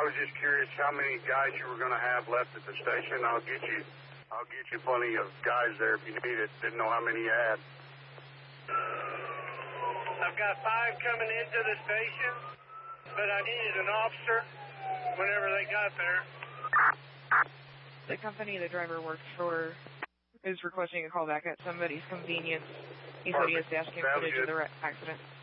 I was just curious how many guys you were going to have left at the station. I'll get you plenty of guys there if you need it. Didn't know how many you had. I've got 5 coming into the station, but I needed an officer whenever they got there. The company the driver works for is requesting a call back at somebody's convenience. He said he has dash cam footage of the accident.